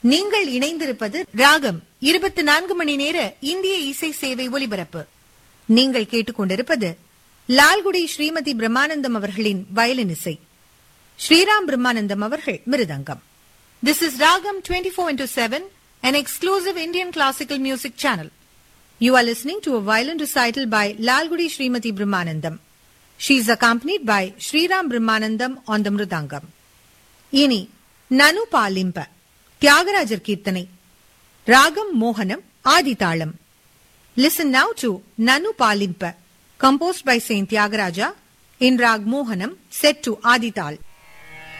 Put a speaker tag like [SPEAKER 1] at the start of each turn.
[SPEAKER 1] நீங்கள் இணைந்திருப்பது ராகம் 24 மணி நேர இந்திய இசை சேவை ஒலிபரப்பு. நீங்கள் கேட்டுக்கொண்டிருப்பது லால்குடி ஸ்ரீமதி பிரம்மானந்தம் அவர்களின் வயலின் இசை, ஸ்ரீராம் பிரம்மானந்தம் அவர்கள் மிருதங்கம். This is Ragam 24/7, an exclusive Indian classical music channel. You are listening to a violin recital by Lalgudi Srimati Brahmanandam. She is accompanied by Sriram Brahmanandam on the Mridangam. Ini Nanu Palimpa, Tyagarajar Kirtanai, Ragam Mohanam Adithalam. Listen now to Nanu Palimpa, composed by Saint Tyagaraja in Rag Mohanam, set to Adithal.